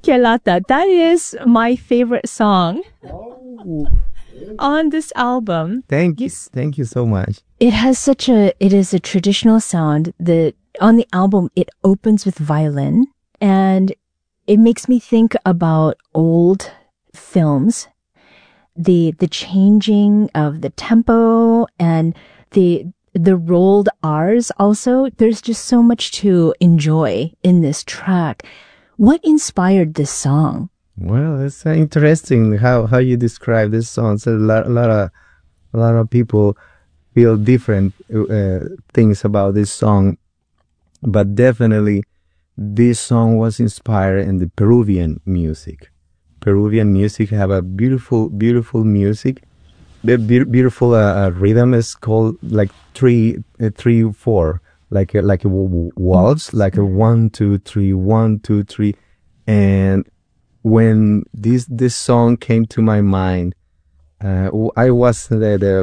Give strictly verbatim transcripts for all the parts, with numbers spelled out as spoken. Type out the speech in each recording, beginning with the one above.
Que Lata. That is my favorite song Oh, on this album. thank you. Thank you so much. It has such a, it is a traditional sound that on the album, it opens with violin and it makes me think about old films, the, the changing of the tempo and the, the rolled R's also. There's just so much to enjoy in this track. What inspired this song? Well, it's uh, interesting how, how you describe this song. So a lot, a lot of a lot of people feel different uh, things about this song, but definitely this song was inspired in the Peruvian music. Peruvian music have a beautiful, beautiful music. The be- beautiful uh, uh, rhythm is called like three, uh, three, four, like a, like a w- w- waltz, like a one, two, three, one, two, three, and when this this song came to my mind, uh, w- I was at a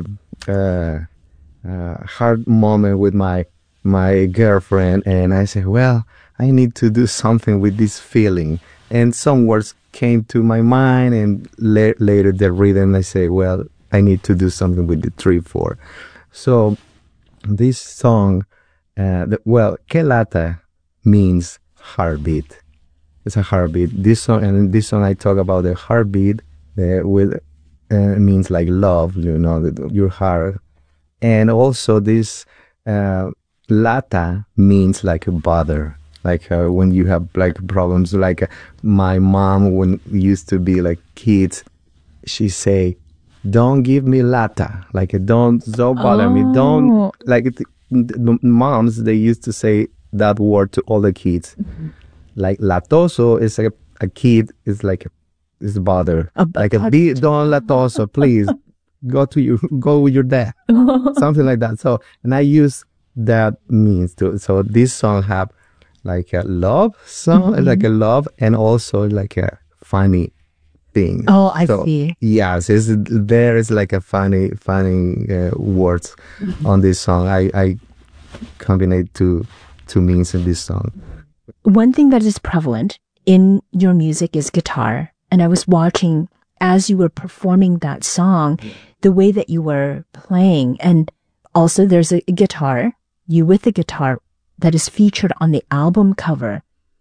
uh, uh, hard moment with my my girlfriend, and I said, "Well, I need to do something with this feeling." And some words came to my mind, and la- later the rhythm. I say, "Well, I need to do something with the three four." So this song, uh, the, well, Que Lata means heartbeat. It's a heartbeat. This song, and this song I talk about the heartbeat uh, with uh, means like love, you know, the, your heart. And also this uh, lata means like a bother, like uh, when you have like problems. Like uh, my mom, when we used to be like kids, she say, "Don't give me lata," like uh, don't don't bother me, don't Oh. like it, the moms they used to say that word to all the kids. Like latoso is like a, a kid is like a, is bother, A b- like a a- be don't latoso, please go to you go with your dad, something like that. So and I use that means to. So this song have like a love song, Mhm. like a love, and also like a funny thing. Oh, I So see. yes, is there is like a funny funny uh, words on this song. I I combine two two means in this song. One thing that is prevalent in your music is guitar. And I was watching as you were performing that song, the way that you were playing. And also there's a guitar, you with the guitar that is featured on the album cover.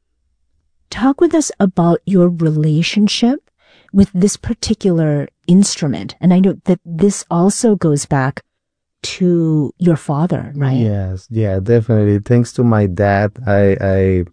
Talk with us about your relationship with this particular instrument. And I know that this also goes back to your father, right? Yes, yeah, definitely. Thanks to my dad, I I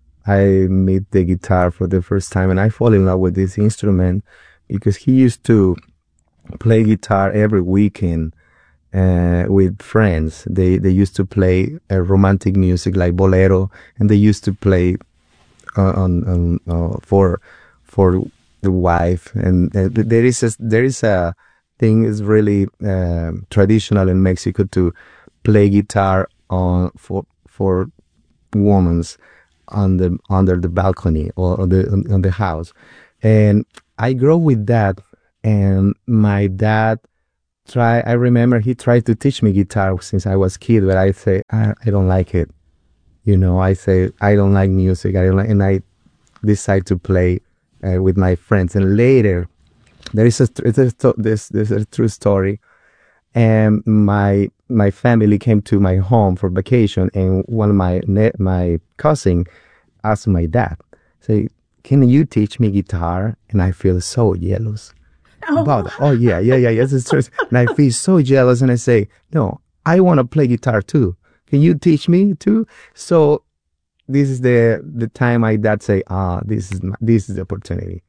I meet the guitar for the first time, and I fall in love with this instrument because he used to play guitar every weekend uh, with friends. They they used to play uh, romantic music like bolero, and they used to play uh, on, on uh, for for the wife. And uh, there is a, there is a thing is really uh, traditional in Mexico to play guitar on for for women's on the under the balcony or on the on the house. And I grew with that, and my dad try I remember he tried to teach me guitar since I was kid, but I say I, I don't like it, you know. I say I don't like music, I don't like, and I decide to play uh, with my friends. And later there is a, it's a this this is a true story. And my my family came to my home for vacation, and one of my ne- my cousin asked my dad, say, "Can you teach me guitar?" And I feel so jealous about that. Oh yeah, yeah, yeah, yes, it's true. And I feel so jealous, and I say, "No, I want to play guitar too. Can you teach me too?" So this is the the time my dad say, "Ah, this is my, this is the opportunity."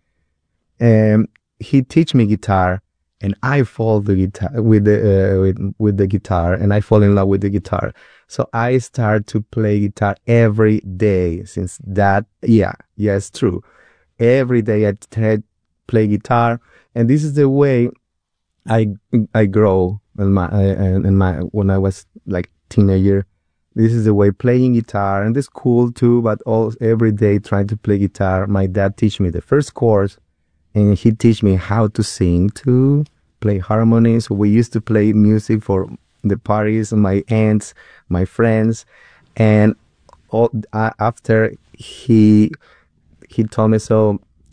And he teach me guitar, and I fall the guitar with the uh, with with the guitar, and I fall in love with the guitar. So I start to play guitar every day since that. Yeah, yes, true. Every day I try to play guitar, and this is the way I I grow in my uh, in my when I was like teenager. This is the way playing guitar, and it's cool too. But all every day trying to play guitar. My dad teach me the first chords, and he teach me how to sing too, play harmonies. So we used to play music for the parties, my aunts, my friends, and all uh, after he he told me, so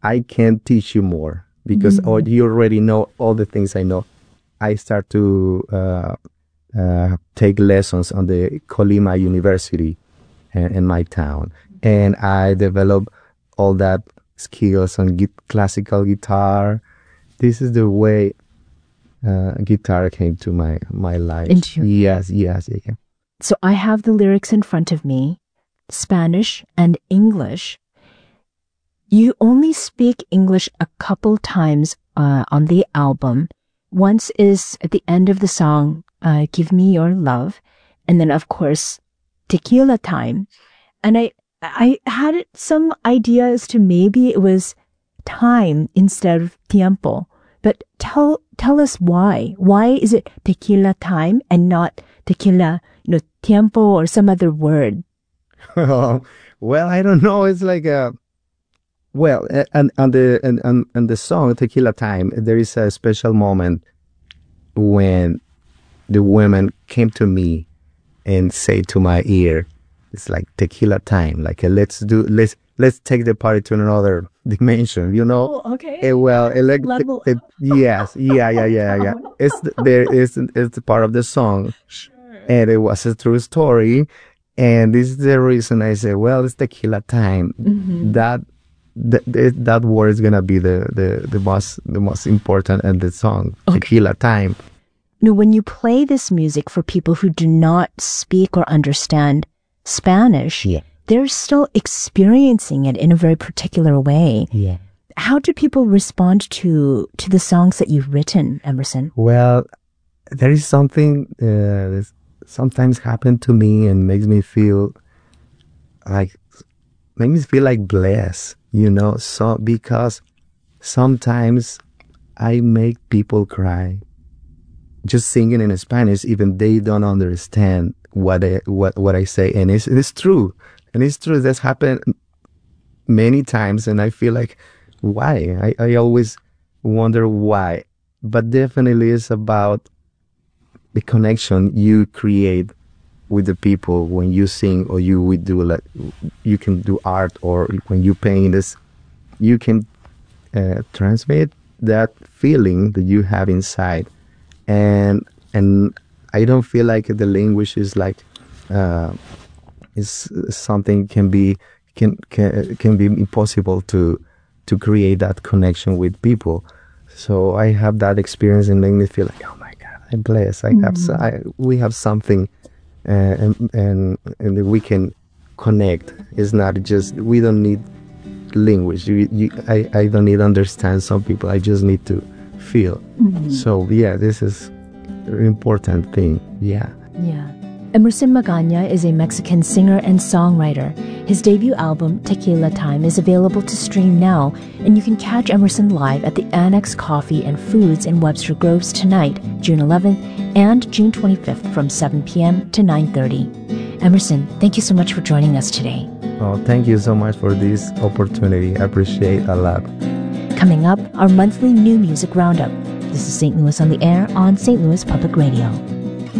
I can't teach you more because Mm. oh, you already know all the things I know. I start to uh, uh, take lessons on the Colima University in, in my town, and I develop all that skills on gui- classical guitar. This is the way uh, guitar came to my my life. Into your- Yes, yes, yeah. So I have the lyrics in front of me, Spanish and English. You only speak English a couple times uh, on the album. Once is at the end of the song, uh, Give Me Your Love. And then, of course, Tequila Time. And I, I had some idea as to maybe it was time instead of tiempo. But tell, tell us why. Why is it tequila time and not tequila, you know, tiempo or some other word? Well, I don't know. It's like a well, uh, and on the and, and, and the song Tequila Time, there is a special moment when the women came to me and say to my ear, it's like tequila time. Like uh, let's do let's let's take the party to another dimension. You know. Oh, okay. Eh, well, eh, like, Level the- the- yes, yeah, yeah, yeah, yeah. It's the- there is it's part of the song, and it was a true story. And this is the reason I say, well, it's tequila time. Mm-hmm. That that that word is gonna be the, the, the most the most important in the song. Okay. Tequila time. Now, when you play this music for people who do not speak or understand Spanish, Yeah. they're still experiencing it in a very particular way. Yeah. How do people respond to to the songs that you've written, Emerson? Well, there is something uh, that sometimes happen to me and makes me feel like makes me feel like blessed, you know. So because sometimes I make people cry just singing in Spanish, even they don't understand what I, what what I say, and it's it's true, and it's true. That's happened many times, and I feel like why? I, I always wonder why, but definitely it's about the connection you create with the people when you sing or you would do like you can do art or when you paint this, you can uh, transmit that feeling that you have inside, and and I don't feel like the language is like uh, is something can be can can can be impossible to to create that connection with people. So I have that experience and make me feel like, oh my God, I'm blessed. I have so, I, we have something, uh, and and and we can connect. It's not just we don't need language. You, you, I I don't need to understand some people. I just need to feel. Mm-hmm. So yeah, this is an important thing. Yeah. Yeah. Emerson Magana is a Mexican singer and songwriter. His debut album, Tequila Time, is available to stream now, and you can catch Emerson live at the Annex Coffee and Foods in Webster Groves tonight, June eleventh, and June twenty-fifth from seven p.m. to nine thirty. Emerson, thank you so much for joining us today. Oh, thank you so much for this opportunity. I appreciate a lot. Coming up, our monthly new music roundup. This is Saint Louis on the Air on Saint Louis Public Radio.